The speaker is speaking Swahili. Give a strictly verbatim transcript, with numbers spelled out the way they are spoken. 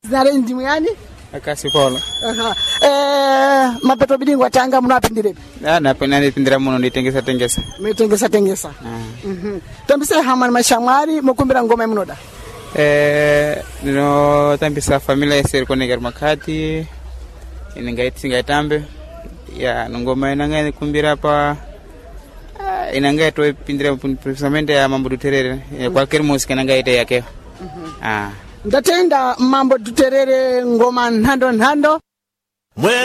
Zinare ndimu yani? Akasi Paulo. Aha. Eh, mapeto bidingwa Tanga mnapindire. Ah, napenda nipindira muno nditengesa tengesa. Metengesa tengesa. Ah. Mhm. Tambise hamani mashamwari mukumbira ngoma mnoda. Eh, no tambisa familia yeseri konegar makati. Inangaiti ngaitambe. Ya ngoma inanga kumbira pa inanga to pindira precisamente ya mambo duterere. Kwalquier música inanga ite yake. Mhm. Ah. Ndatenda mambo duterere ngoma nhando nhando.